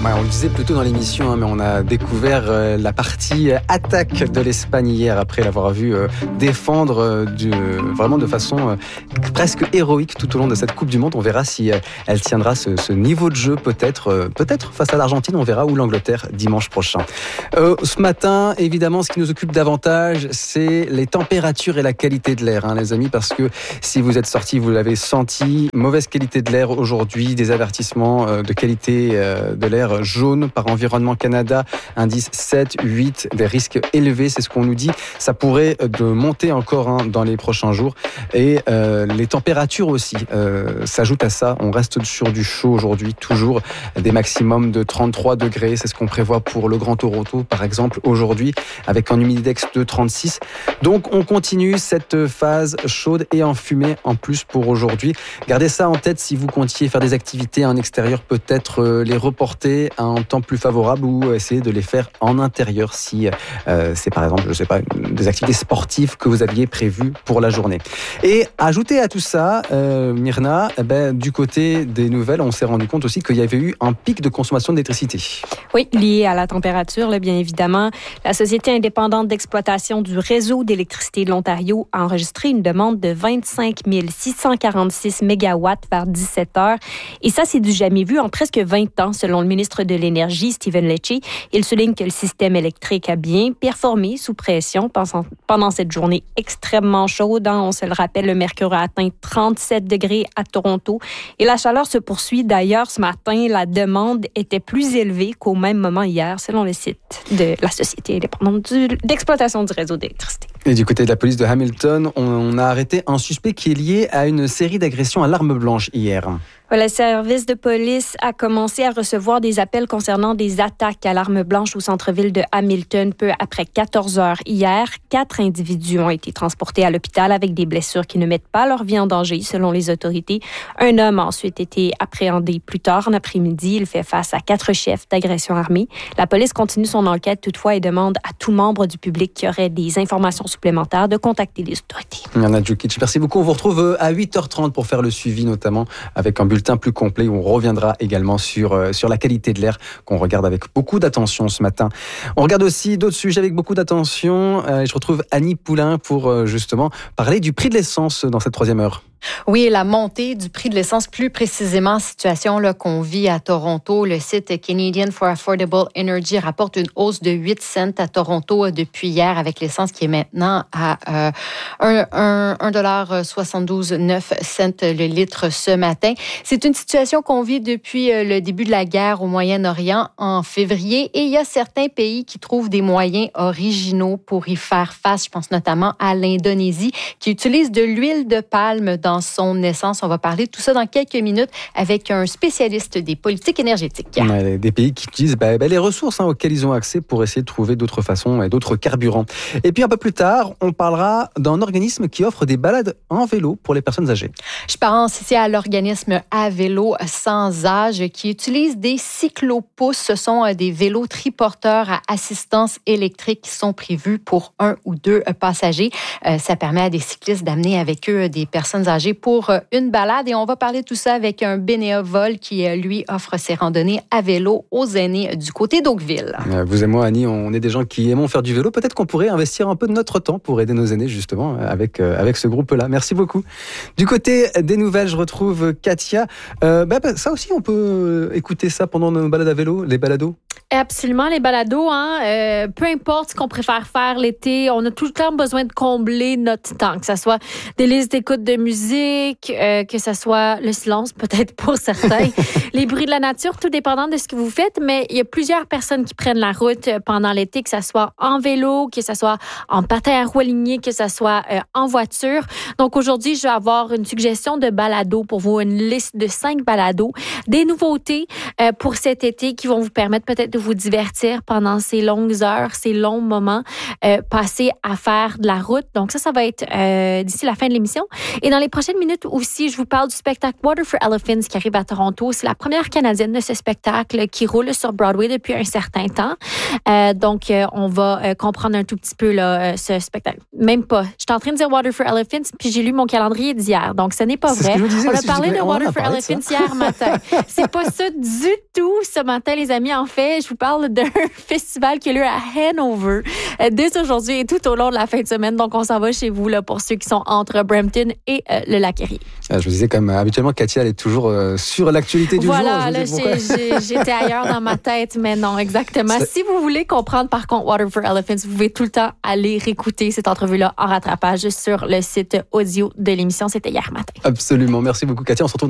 Ouais, on le disait plus tôt dans l'émission, mais on a découvert la partie attaque de l'Espagne hier après l'avoir vu défendre vraiment de façon presque héroïque tout au long de cette Coupe du Monde. On verra si elle tiendra ce niveau de jeu peut-être face à l'Argentine, on verra, ou l'Angleterre dimanche prochain. Ce matin, évidemment, ce qui nous occupe davantage, c'est les températures et la qualité de l'air, les amis, parce que si vous êtes sortis, vous l'avez senti, mauvaise qualité de l'air aujourd'hui, des avertissements de qualité de l'air jaune par Environnement Canada, indice 7, 8, des risques élevés, c'est ce qu'on nous dit. Ça pourrait monter encore dans les prochains jours. Et les températures aussi s'ajoutent à ça. On reste sur du chaud aujourd'hui, toujours des maximums de 33 degrés. C'est ce qu'on prévoit pour le Grand Toronto, par exemple, aujourd'hui, avec un humidex de 36. Donc, on continue cette phase chaude et enfumée en plus pour aujourd'hui. Gardez ça en tête si vous comptiez faire des activités en extérieur, peut-être les reporter à un temps plus favorable ou essayer de les faire en intérieur si c'est par exemple, je sais pas, des activités sportives que vous aviez prévues pour la journée. Et ajouter à tout ça, Myrna, du côté des nouvelles, on s'est rendu compte aussi qu'il y avait eu un pic de consommation d'électricité. Oui, lié à la température, là, bien évidemment. La Société indépendante d'exploitation du réseau d'électricité de l'Ontario a enregistré une demande de 25 646 mégawatts vers 17 heures. Et ça, c'est du jamais vu en presque 20 ans, selon le ministre de l'Énergie, Stephen Lecce. Il souligne que le système électrique a bien performé sous pression pendant cette journée extrêmement chaude. On se le rappelle, le mercure a atteint 37 degrés à Toronto. Et la chaleur se poursuit. D'ailleurs, ce matin, la demande était plus élevée qu'au même moment hier, selon le site de la Société indépendante d'exploitation du réseau d'électricité. Et du côté de la police de Hamilton, on a arrêté un suspect qui est lié à une série d'agressions à l'arme blanche hier. Le service de police a commencé à recevoir des appels concernant des attaques à l'arme blanche au centre-ville de Hamilton peu après 14 heures hier. 4 individus ont été transportés à l'hôpital avec des blessures qui ne mettent pas leur vie en danger, selon les autorités. Un homme a ensuite été appréhendé plus tard en après-midi. Il fait face à 4 chefs d'agression armée. La police continue son enquête toutefois et demande à tout membre du public qui aurait des informations supplémentaires de contacter les autorités. Yana Djukic, merci beaucoup. On vous retrouve à 8h30 pour faire le suivi, notamment avec un bulletin plus complet où on reviendra également sur la qualité de l'air qu'on regarde avec beaucoup d'attention ce matin. On regarde aussi d'autres sujets avec beaucoup d'attention. Je retrouve Annie Poulain pour justement parler du prix de l'essence dans cette troisième heure. Oui, la montée du prix de l'essence, plus précisément, situation qu'on vit à Toronto. Le site Canadian for Affordable Energy rapporte une hausse de 8 cents à Toronto depuis hier, avec l'essence qui est maintenant à 1,72,9 $ le litre ce matin. C'est une situation qu'on vit depuis le début de la guerre au Moyen-Orient en février, et il y a certains pays qui trouvent des moyens originaux pour y faire face. Je pense notamment à l'Indonésie, qui utilise de l'huile de palme dans son essence. On va parler de tout ça dans quelques minutes avec un spécialiste des politiques énergétiques. Des pays qui utilisent les ressources auxquelles ils ont accès pour essayer de trouver d'autres façons et d'autres carburants. Et puis un peu plus tard, on parlera d'un organisme qui offre des balades en vélo pour les personnes âgées. Je pense ici à l'organisme À Vélo Sans Âge qui utilise des cyclopouces. Ce sont des vélos triporteurs à assistance électrique qui sont prévus pour 1 ou 2 passagers. Ça permet à des cyclistes d'amener avec eux des personnes âgées pour une balade, et on va parler de tout ça avec un bénévole qui, lui, offre ses randonnées à vélo aux aînés du côté d'Oakville. Vous et moi, Annie, on est des gens qui aimons faire du vélo. Peut-être qu'on pourrait investir un peu de notre temps pour aider nos aînés, justement, avec ce groupe-là. Merci beaucoup. Du côté des nouvelles, je retrouve Katia. Ça aussi, on peut écouter ça pendant nos balades à vélo, les balados. Absolument, les balados, peu importe ce qu'on préfère faire l'été, on a tout le temps besoin de combler notre temps, que ce soit des listes d'écoute de musique, que ce soit le silence peut-être pour certains, les bruits de la nature, tout dépendant de ce que vous faites, mais il y a plusieurs personnes qui prennent la route pendant l'été, que ce soit en vélo, que ce soit en patin à roues alignées, que ce soit en voiture. Donc aujourd'hui, je vais avoir une suggestion de balados pour vous, une liste de 5 balados, des nouveautés pour cet été qui vont vous permettre peut-être de vous divertir pendant ces longues heures, ces longs moments passés à faire de la route. Donc ça va être d'ici la fin de l'émission. Et dans les prochaines minutes aussi, je vous parle du spectacle Water for Elephants qui arrive à Toronto. C'est la première canadienne de ce spectacle qui roule sur Broadway depuis un certain temps. Donc, on va comprendre un tout petit peu là, ce spectacle. Même pas. J'étais en train de dire Water for Elephants, puis j'ai lu mon calendrier d'hier. Donc, ce n'est pas vrai. On a parlé de Water for Elephants hier matin. C'est pas ça du tout ce matin, les amis. En fait, je vous parle d'un festival qui a lieu à Hanover dès aujourd'hui et tout au long de la fin de semaine. Donc, on s'en va chez vous là, pour ceux qui sont entre Brampton et le Lac-Erie. Je vous disais, comme habituellement, Katia, elle est toujours sur l'actualité du jour. Voilà, là, j'étais ailleurs dans ma tête, mais non, exactement. Si vous voulez comprendre, par contre, Water for Elephants, vous pouvez tout le temps aller réécouter cette entrevue-là en rattrapage sur le site audio de l'émission. C'était hier matin. Absolument. Merci beaucoup, Katia. On se retrouve